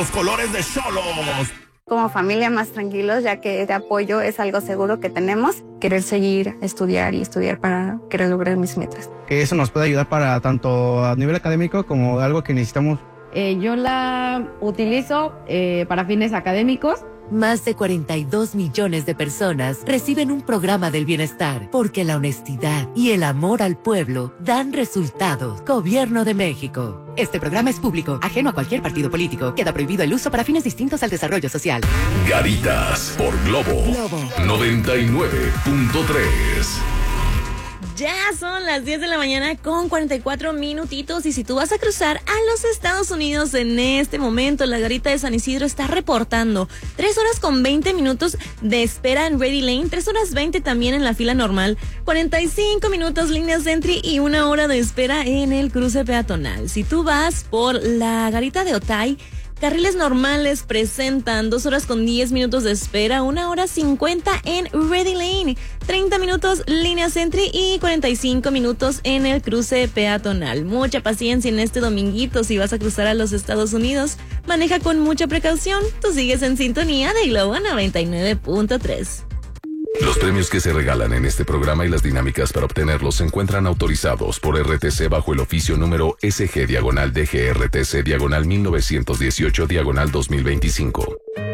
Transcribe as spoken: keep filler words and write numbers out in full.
Los colores de Xolos. Como familia más tranquilos, ya que este apoyo es algo seguro que tenemos. Querer seguir, estudiar y estudiar para querer lograr mis metas. Que eso nos puede ayudar para tanto a nivel académico como algo que necesitamos. Eh, yo la utilizo eh, para fines académicos. Más de cuarenta y dos millones de personas reciben un programa del bienestar porque la honestidad y el amor al pueblo dan resultados. Gobierno de México. Este programa es público, ajeno a cualquier partido político. Queda prohibido el uso para fines distintos al desarrollo social. Garitas por Globo, Globo. noventa y nueve punto tres. Ya son las diez de la mañana con cuarenta y cuatro minutitos y si tú vas a cruzar a los Estados Unidos en este momento, la Garita de San Isidro está reportando tres horas con veinte minutos de espera en Ready Lane, tres horas veinte también en la fila normal, cuarenta y cinco minutos línea Sentry y una hora de espera en el cruce peatonal. Si tú vas por la Garita de Otay, carriles normales presentan dos horas con diez minutos de espera, una hora cincuenta en Ready Lane, treinta minutos línea Sentry y cuarenta y cinco minutos en el cruce peatonal. Mucha paciencia en este dominguito si vas a cruzar a los Estados Unidos. Maneja con mucha precaución. Tú sigues en sintonía de Globo noventa y nueve punto tres. Los premios que se regalan en este programa y las dinámicas para obtenerlos se encuentran autorizados por R T C bajo el oficio número S G diagonal D G R T C diagonal mil novecientos dieciocho diagonal dos mil veinticinco.